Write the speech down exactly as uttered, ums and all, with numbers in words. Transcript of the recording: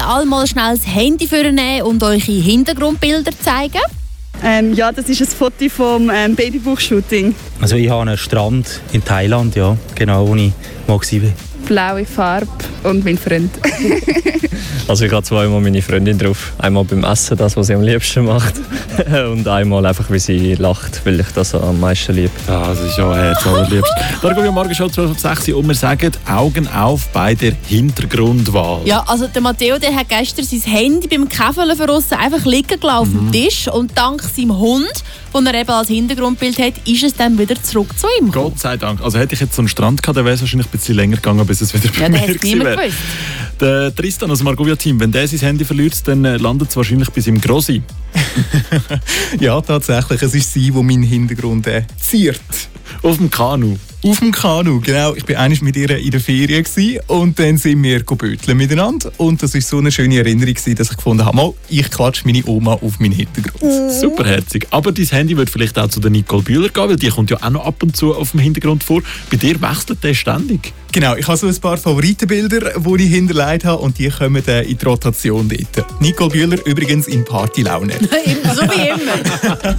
alle mal schnell das Handy vornehmen und eure Hintergrundbilder zeigen? Ähm, ja, das ist ein Foto vom ähm, Babybuch-Shooting. Also ich habe einen Strand in Thailand, ja, genau, wo ich mal war. Blaue Farbe und mein Freund. Also ich habe zweimal meine Freundin drauf. Einmal beim Essen, das, was sie am liebsten macht. Und einmal einfach, wie sie lacht, weil ich das am meisten liebe. Ja, das ist ja Herz allerliebst. Da gehen wir morgen schon zwölf Uhr sechs und wir sagen Augen auf bei der Hintergrundwahl. Ja, also der Matteo der hat gestern sein Handy beim Käferle verrissen einfach liegen gelassen auf dem Tisch und dank seinem Hund, den er eben als Hintergrundbild hat, ist es dann wieder zurück zu ihm gekommen. Gott sei Dank. Also hätte ich jetzt so einen Strand gehabt, dann wäre es wahrscheinlich ein bisschen länger gegangen, bis es wieder bei Ja, mir das hätte gewesen niemand wäre. gewusst. Der Tristan aus dem Argovia-Team, wenn der sein Handy verliert, dann landet es wahrscheinlich bei seinem Grossi. Ja, tatsächlich. Es ist sie, die meinen Hintergrund äh, ziert. Auf dem Kanu. Auf dem Kanu, genau. Ich war einmal mit ihr in der Ferien gewesen, und dann sind wir böteln miteinander. Und das war so eine schöne Erinnerung, dass ich gefunden habe, mal, ich klatsche meine Oma auf meinen Hintergrund. Superherzig. Aber dein Handy wird vielleicht auch zu der Nicole Bühler gehen, weil die kommt ja auch noch ab und zu auf dem Hintergrund vor. Bei dir wechselt der ständig. Genau, ich habe so ein paar Favoritenbilder, die ich hinterlegt habe, und die kommen äh, in die Rotation dort. Nicole Bühler übrigens in Partylaune. So wie immer.